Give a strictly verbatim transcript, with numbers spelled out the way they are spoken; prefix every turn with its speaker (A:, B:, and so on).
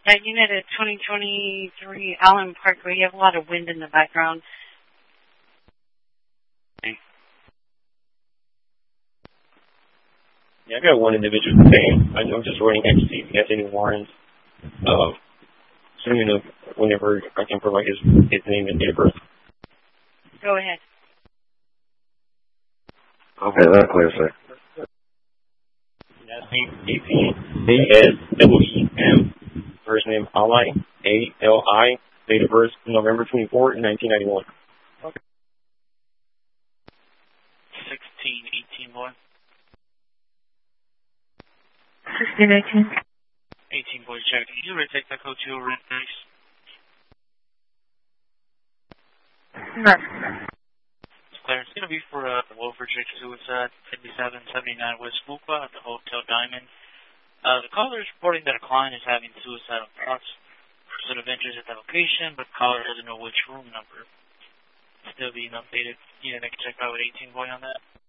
A: That unit at twenty twenty-three Allen Parkway, you have a lot of wind in the background.
B: Yeah, I got one individual saying, I'm just waiting to see if he has any warrants. Uh, soon enough, whenever I can provide his, his name and date of birth.
A: Go ahead.
C: Okay, that's clear, sir.
B: Last name, A P A S W E M. First name, Ali, A L I. Date of birth, November twenty-fourth, nineteen ninety-one. Okay.
D: sixteen eighteen, boy.
A: sixteen eighteen.
D: eighteen, boy, check. Did you retake that code two, Red Nice?
A: No.
D: Clear. It's going to be for uh, Wilford Jake suicide, fifty-seven seventy-nine West Fuqua at the Hotel Diamond. Uh, the caller is reporting that a client is having suicidal thoughts. Person of interest at the location, but the caller doesn't know which room number. Still being updated. You know, they can check out with eighteen boy on that.